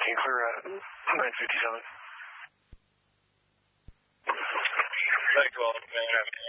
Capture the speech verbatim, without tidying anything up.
you clear at nine fifty-seven? Back to all, man.